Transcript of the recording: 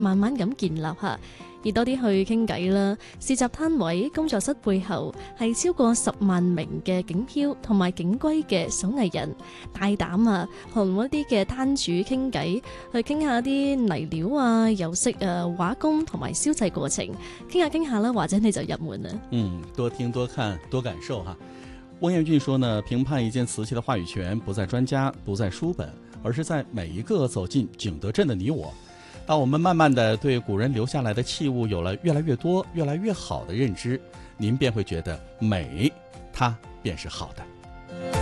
慢慢咁建立嚇。而多啲去傾偈啦。市集攤位工作室背後係超過10萬名嘅景漂同埋景歸嘅手藝人，大膽啊，同一啲嘅攤主傾偈，去傾下啲泥料啊、油色啊、畫工同埋燒製過程，傾下傾下啦，或者你就入門啦。 多聽多看多感受哈。翁艷俊說呢，評判一件瓷器的話語權不在專家，不在書本，而是在每一個走進景德鎮的你我。當我們慢慢的對古人留下來的器物有了越來越多、越來越好的認知，您便會覺得美，它便是好的。